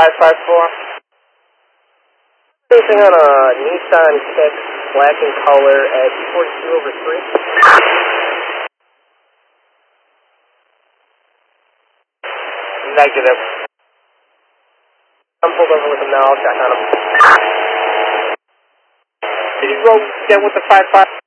554. Facing on a Nissan Kicks, black in color at 42/3. Negative. I'm pulled over with him now, I'll check on him. Did you go again with the 5-5?